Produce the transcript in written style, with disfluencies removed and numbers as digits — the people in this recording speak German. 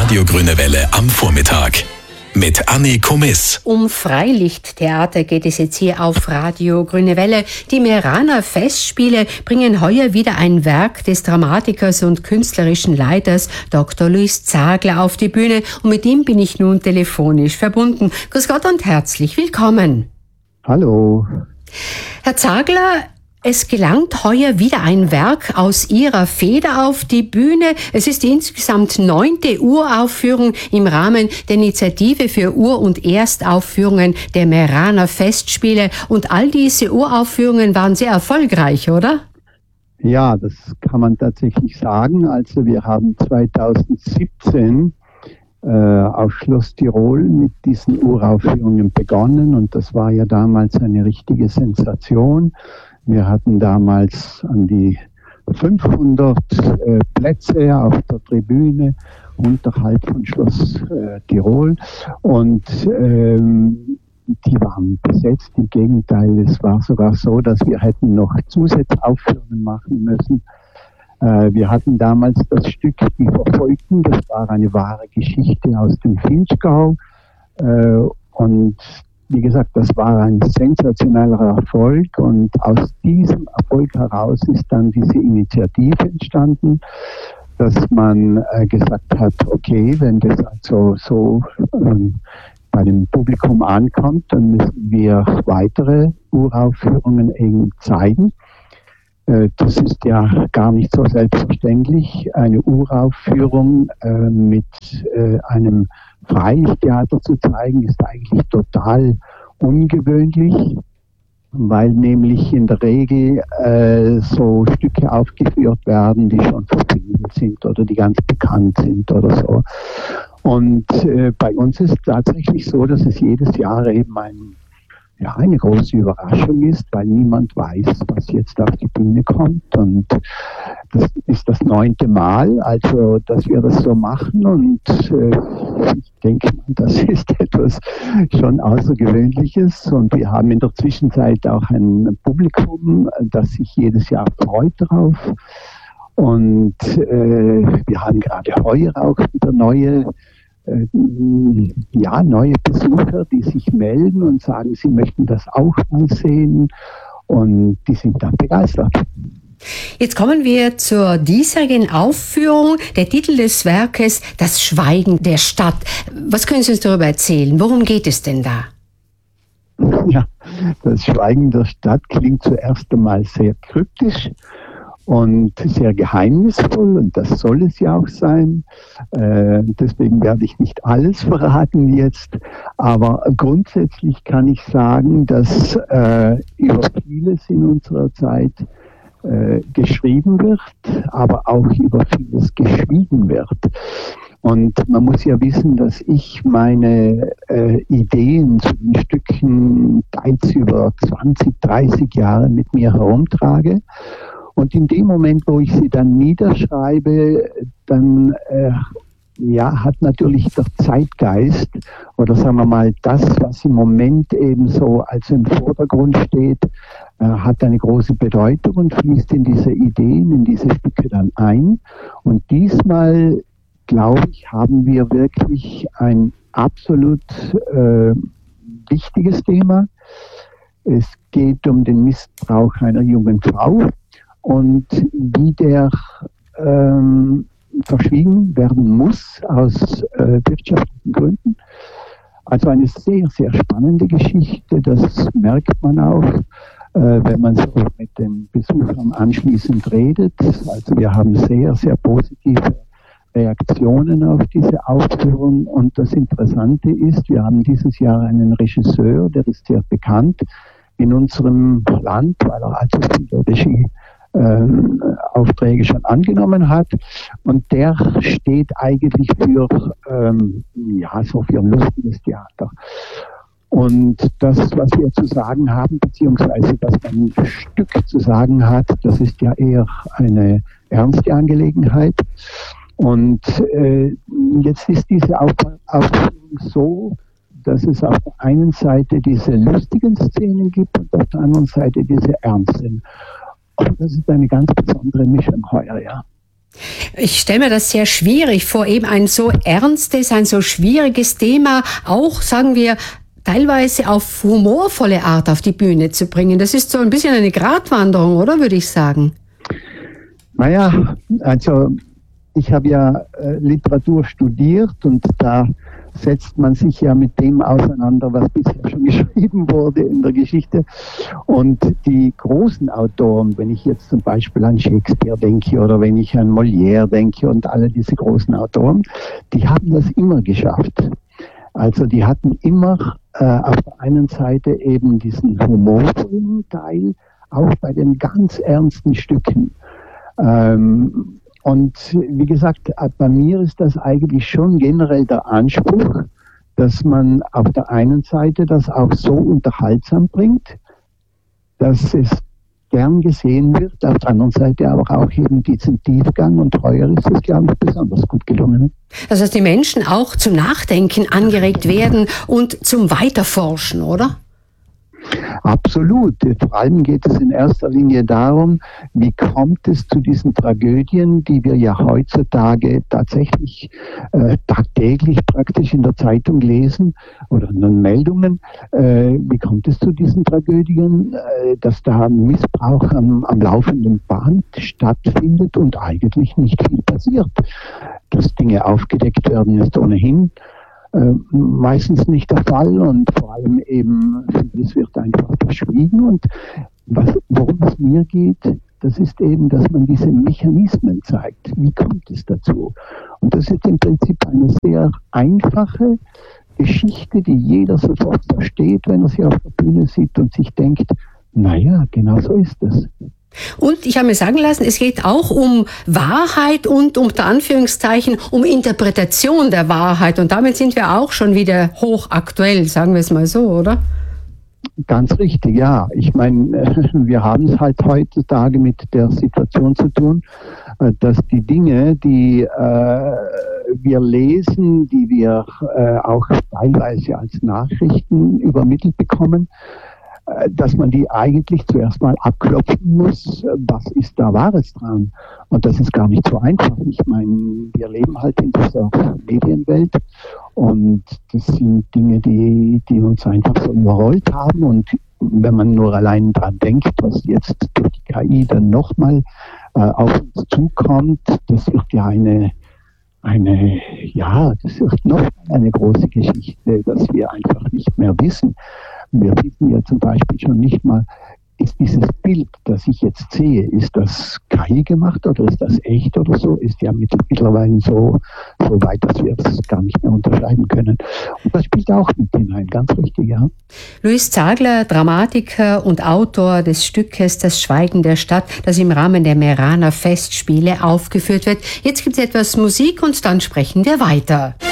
Radio Grüne Welle am Vormittag. Mit Anni Komiss. Um Freilichttheater geht es jetzt hier auf Radio Grüne Welle. Die Meeraner Festspiele bringen heuer wieder ein Werk des Dramatikers und künstlerischen Leiters Dr. Luis Zagler auf die Bühne. Und mit ihm bin ich nun telefonisch verbunden. Grüß Gott und herzlich willkommen. Hallo. Herr Zagler, es gelangt heuer wieder ein Werk aus Ihrer Feder auf die Bühne. Es ist die insgesamt 9. Uraufführung im Rahmen der Initiative für Ur- und Erstaufführungen der Meeraner Festspiele. Und all diese Uraufführungen waren sehr erfolgreich, oder? Ja, das kann man tatsächlich sagen. Also wir haben 2017 auf Schloss Tirol mit diesen Uraufführungen begonnen und das war ja damals eine richtige Sensation. Wir hatten damals an die 500 Plätze auf der Tribüne unterhalb von Schloss Tirol und die waren besetzt. Im Gegenteil, es war sogar so, dass wir hätten noch Zusatzaufführungen machen müssen. Wir hatten damals das Stück Die Verfolgten, das war eine wahre Geschichte aus dem Vinschgau und wie gesagt, das war ein sensationeller Erfolg und aus diesem Erfolg heraus ist dann diese Initiative entstanden, dass man gesagt hat, okay, wenn das also so bei dem Publikum ankommt, dann müssen wir weitere Uraufführungen eben zeigen. Das ist ja gar nicht so selbstverständlich, eine Uraufführung mit einem Freilichttheater zu zeigen, ist eigentlich total ungewöhnlich, weil nämlich in der Regel so Stücke aufgeführt werden, die schon verfilmt sind oder die ganz bekannt sind oder so. Und bei uns ist es tatsächlich so, dass es jedes Jahr eben eine große Überraschung ist, weil niemand weiß, was jetzt auf die Bühne kommt. Und das ist das 9. Mal, also dass wir das so machen. Und ich denke, das ist etwas schon Außergewöhnliches. Und wir haben in der Zwischenzeit auch ein Publikum, das sich jedes Jahr freut darauf. Und wir haben gerade heuer auch wieder neue Besucher, die sich melden und sagen, sie möchten das auch mal sehen und die sind dann begeistert. Jetzt kommen wir zur diesjährigen Aufführung. Der Titel des Werkes, Das Schweigen der Stadt. Was können Sie uns darüber erzählen? Worum geht es denn da? Ja, das Schweigen der Stadt klingt zuerst einmal sehr kryptisch und sehr geheimnisvoll und das soll es ja auch sein. Deswegen werde ich nicht alles verraten jetzt, aber grundsätzlich kann ich sagen, dass über vieles in unserer Zeit geschrieben wird, aber auch über vieles geschwiegen wird. Und man muss ja wissen, dass ich meine Ideen zu den Stücken teils über 20, 30 Jahre mit mir herumtrage. Und in dem Moment, wo ich sie dann niederschreibe, dann hat natürlich der Zeitgeist oder sagen wir mal das, was im Moment eben so als im Vordergrund steht, hat eine große Bedeutung und fließt in diese Ideen, in diese Stücke dann ein. Und diesmal, glaube ich, haben wir wirklich ein absolut wichtiges Thema. Es geht um den Missbrauch einer jungen Frau und wie der verschwiegen werden muss aus wirtschaftlichen Gründen. Also eine sehr, sehr spannende Geschichte, das merkt man auch, wenn man so mit den Besuchern anschließend redet. Also wir haben sehr, sehr positive Reaktionen auf diese Aufführung und das Interessante ist, wir haben dieses Jahr einen Regisseur, der ist sehr bekannt in unserem Land, weil er also viele Regieaufträge schon angenommen hat und der steht eigentlich für ein lustiges Theater. Und das, was wir zu sagen haben, beziehungsweise was ein Stück zu sagen hat, das ist ja eher eine ernste Angelegenheit. Und jetzt ist diese Aufführung so, dass es auf der einen Seite diese lustigen Szenen gibt und auf der anderen Seite diese ernsten. Und das ist eine ganz besondere Mischung heuer, ja. Ich stelle mir das sehr schwierig vor, eben ein so ernstes, ein so schwieriges Thema auch, sagen wir, teilweise auf humorvolle Art auf die Bühne zu bringen. Das ist so ein bisschen eine Gratwanderung, oder, würde ich sagen? Naja, also ich habe ja Literatur studiert und da setzt man sich ja mit dem auseinander, was bisher schon geschrieben wurde in der Geschichte. Und die großen Autoren, wenn ich jetzt zum Beispiel an Shakespeare denke oder wenn ich an Molière denke und alle diese großen Autoren, die haben das immer geschafft. Also die hatten immer auf der einen Seite eben diesen humorvollen Teil, auch bei den ganz ernsten Stücken. Und wie gesagt, bei mir ist das eigentlich schon generell der Anspruch, dass man auf der einen Seite das auch so unterhaltsam bringt, dass es gern gesehen wird, auf der anderen Seite aber auch eben diesen Tiefgang und heuer ist es, glaube ich, besonders gut gelungen. Also dass die Menschen auch zum Nachdenken angeregt werden und zum Weiterforschen, oder? Absolut. Vor allem geht es in erster Linie darum, wie kommt es zu diesen Tragödien, die wir ja heutzutage tatsächlich tagtäglich praktisch in der Zeitung lesen oder in den Meldungen. Wie kommt es zu diesen Tragödien, dass da Missbrauch am laufenden Band stattfindet und eigentlich nicht viel passiert? Dass Dinge aufgedeckt werden, ist ohnehin meistens nicht der Fall und vor allem eben vieles wird einfach verschwiegen und worum es mir geht, das ist eben, dass man diese Mechanismen zeigt. Wie kommt es dazu? Und das ist im Prinzip eine sehr einfache Geschichte, die jeder sofort versteht, wenn er sie auf der Bühne sieht und sich denkt, naja, genau so ist es. Und ich habe mir sagen lassen, es geht auch um Wahrheit und unter Anführungszeichen um Interpretation der Wahrheit. Und damit sind wir auch schon wieder hochaktuell, sagen wir es mal so, oder? Ganz richtig, ja. Ich meine, wir haben es halt heutzutage mit der Situation zu tun, dass die Dinge, die wir lesen, die wir auch teilweise als Nachrichten übermittelt bekommen, dass man die eigentlich zuerst mal abklopfen muss, was ist da Wahres dran? Und das ist gar nicht so einfach. Ich meine, wir leben halt in dieser Medienwelt und das sind Dinge, die uns einfach so überrollt haben. Und wenn man nur allein dran denkt, was jetzt durch die KI dann nochmal auf uns zukommt, das wird ja das wird noch eine große Geschichte, dass wir einfach nicht mehr wissen. Wir wissen ja zum Beispiel schon nicht mal, ist dieses Bild, das ich jetzt sehe, ist das KI gemacht oder ist das echt oder so? Ist ja mittlerweile so weit, dass wir es gar nicht mehr unterscheiden können. Und das spielt auch mit hinein, ganz richtig, ja. Luis Zagler, Dramatiker und Autor des Stückes Das Schweigen der Stadt, das im Rahmen der Meraner Festspiele aufgeführt wird. Jetzt gibt es etwas Musik und dann sprechen wir weiter.